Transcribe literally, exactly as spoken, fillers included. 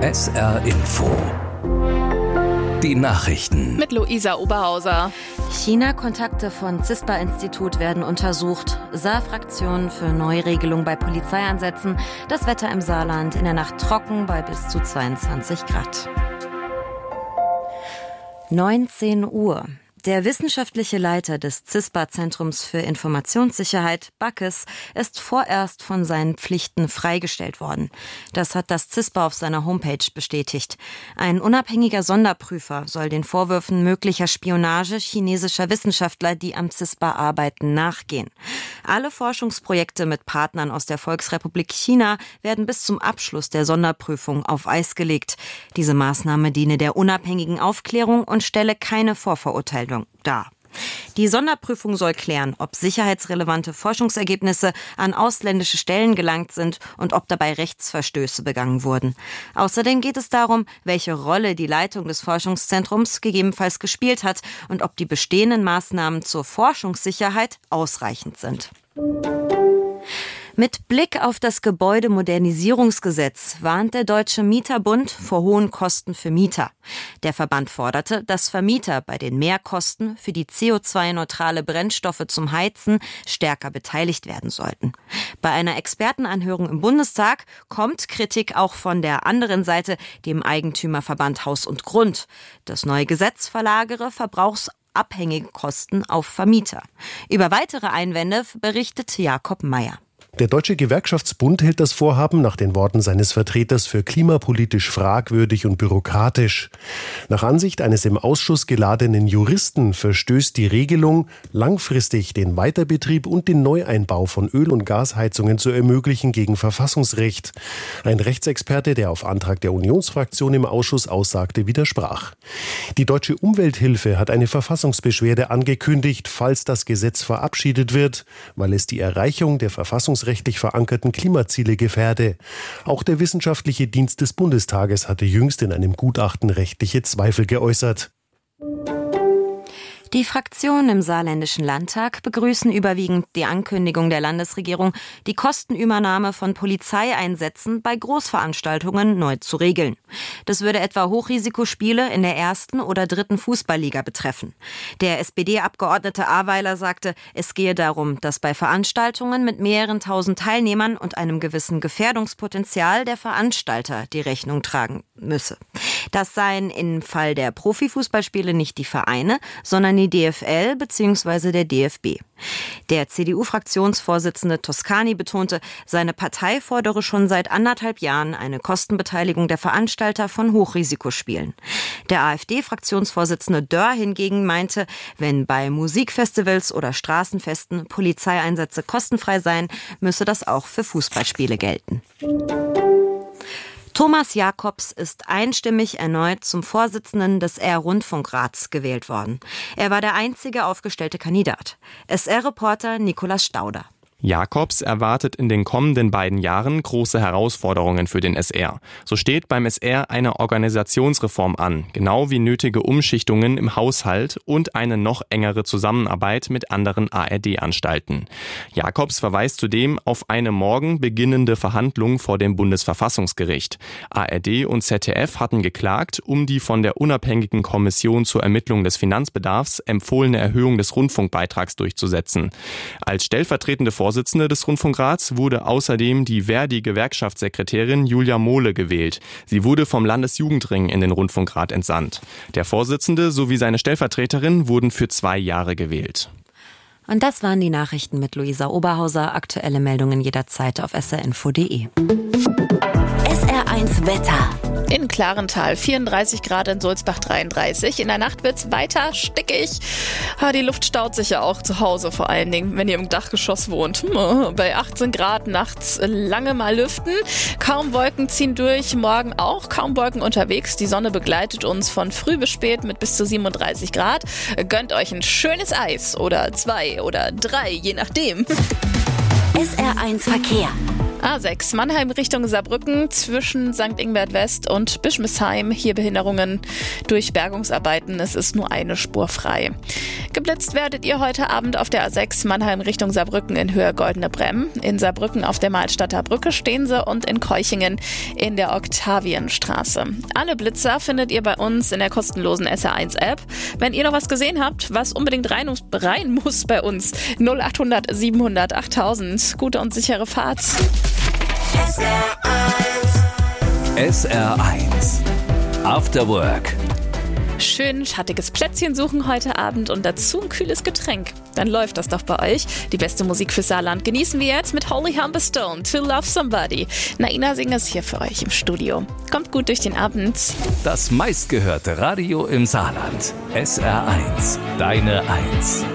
S R Info. Die Nachrichten. Mit Luisa Oberhauser. China-Kontakte von CISPA-Institut werden untersucht. Saar-Fraktion für Neuregelung bei Polizeieinsätzen. Das Wetter im Saarland in der Nacht trocken bei bis zu zweiundzwanzig Grad. neunzehn Uhr. Der wissenschaftliche Leiter des CISPA-Zentrums für Informationssicherheit, Backes, ist vorerst von seinen Pflichten freigestellt worden. Das hat das CISPA auf seiner Homepage bestätigt. Ein unabhängiger Sonderprüfer soll den Vorwürfen möglicher Spionage chinesischer Wissenschaftler, die am CISPA arbeiten, nachgehen. Alle Forschungsprojekte mit Partnern aus der Volksrepublik China werden bis zum Abschluss der Sonderprüfung auf Eis gelegt. Diese Maßnahme diene der unabhängigen Aufklärung und stelle keine Vorverurteilung dar. Die Sonderprüfung soll klären, ob sicherheitsrelevante Forschungsergebnisse an ausländische Stellen gelangt sind und ob dabei Rechtsverstöße begangen wurden. Außerdem geht es darum, welche Rolle die Leitung des Forschungszentrums gegebenenfalls gespielt hat und ob die bestehenden Maßnahmen zur Forschungssicherheit ausreichend sind. Mit Blick auf das Gebäudemodernisierungsgesetz warnt der Deutsche Mieterbund vor hohen Kosten für Mieter. Der Verband forderte, dass Vermieter bei den Mehrkosten für die C O zwei neutrale Brennstoffe zum Heizen stärker beteiligt werden sollten. Bei einer Expertenanhörung im Bundestag kommt Kritik auch von der anderen Seite, dem Eigentümerverband Haus und Grund. Das neue Gesetz verlagere verbrauchsabhängige Kosten auf Vermieter. Über weitere Einwände berichtet Jakob Meyer. Der Deutsche Gewerkschaftsbund hält das Vorhaben nach den Worten seines Vertreters für klimapolitisch fragwürdig und bürokratisch. Nach Ansicht eines im Ausschuss geladenen Juristen verstößt die Regelung, langfristig den Weiterbetrieb und den Neueinbau von Öl- und Gasheizungen zu ermöglichen, gegen Verfassungsrecht. Ein Rechtsexperte, der auf Antrag der Unionsfraktion im Ausschuss aussagte, widersprach. Die Deutsche Umwelthilfe hat eine Verfassungsbeschwerde angekündigt, falls das Gesetz verabschiedet wird, weil es die Erreichung der Verfassungsrechte rechtlich verankerten Klimaziele gefährde. Auch der Wissenschaftliche Dienst des Bundestages hatte jüngst in einem Gutachten rechtliche Zweifel geäußert. Die Fraktionen im Saarländischen Landtag begrüßen überwiegend die Ankündigung der Landesregierung, die Kostenübernahme von Polizeieinsätzen bei Großveranstaltungen neu zu regeln. Das würde etwa Hochrisikospiele in der ersten oder dritten Fußballliga betreffen. Der S P D-Abgeordnete Aweiler sagte, es gehe darum, dass bei Veranstaltungen mit mehreren tausend Teilnehmern und einem gewissen Gefährdungspotenzial der Veranstalter die Rechnung tragen müsse. Das seien im Fall der Profifußballspiele nicht die Vereine, sondern die D F L bzw. der D F B. Der C D U-Fraktionsvorsitzende Toscani betonte, seine Partei fordere schon seit anderthalb Jahren eine Kostenbeteiligung der Veranstalter von Hochrisikospielen. Der AfD-Fraktionsvorsitzende Dörr hingegen meinte, wenn bei Musikfestivals oder Straßenfesten Polizeieinsätze kostenfrei seien, müsse das auch für Fußballspiele gelten. Thomas Jakobs ist einstimmig erneut zum Vorsitzenden des S R-Rundfunkrats gewählt worden. Er war der einzige aufgestellte Kandidat. S R-Reporter Nikolaus Stauder. Jakobs erwartet in den kommenden beiden Jahren große Herausforderungen für den S R. So steht beim S R eine Organisationsreform an, genau wie nötige Umschichtungen im Haushalt und eine noch engere Zusammenarbeit mit anderen A R D-Anstalten. Jakobs verweist zudem auf eine morgen beginnende Verhandlung vor dem Bundesverfassungsgericht. A R D und Z D F hatten geklagt, um die von der unabhängigen Kommission zur Ermittlung des Finanzbedarfs empfohlene Erhöhung des Rundfunkbeitrags durchzusetzen. Als stellvertretende Vorsitzende des Rundfunkrats wurde außerdem die Verdi-Gewerkschaftssekretärin Julia Mohle gewählt. Sie wurde vom Landesjugendring in den Rundfunkrat entsandt. Der Vorsitzende sowie seine Stellvertreterin wurden für zwei Jahre gewählt. Und das waren die Nachrichten mit Luisa Oberhauser. Aktuelle Meldungen jederzeit auf s r info punkt d e. S R eins Wetter. In Klarental vierunddreißig Grad, in Sulzbach dreiunddreißig. In der Nacht wird's weiter stickig. Die Luft staut sich ja auch zu Hause, vor allen Dingen, wenn ihr im Dachgeschoss wohnt. Bei achtzehn Grad nachts lange mal lüften. Kaum Wolken ziehen durch, morgen auch kaum Wolken unterwegs. Die Sonne begleitet uns von früh bis spät mit bis zu siebenunddreißig Grad. Gönnt euch ein schönes Eis oder zwei oder drei, je nachdem. S R eins Verkehr. A sechs, Mannheim Richtung Saarbrücken zwischen Sankt Ingbert West und Bischmisheim. Hier Behinderungen durch Bergungsarbeiten. Es ist nur eine Spur frei. Geblitzt werdet ihr heute Abend auf der A sechs Mannheim Richtung Saarbrücken in Höhe Goldene Bremm. In Saarbrücken auf der Malstadter Brücke stehen sie und in Keuchingen in der Oktavienstraße. Alle Blitzer findet ihr bei uns in der kostenlosen S R eins App. Wenn ihr noch was gesehen habt, was unbedingt rein, rein muss bei uns, null acht hundert siebenhundert achttausend. Gute und sichere Fahrt. S R eins. S R eins. After Work. Schön schattiges Plätzchen suchen heute Abend und dazu ein kühles Getränk. Dann läuft das doch bei euch. Die beste Musik für Saarland genießen wir jetzt mit Holy Humberstone, To Love Somebody. Naina singt es hier für euch im Studio. Kommt gut durch den Abend. Das meistgehörte Radio im Saarland. S R eins. Deine Eins.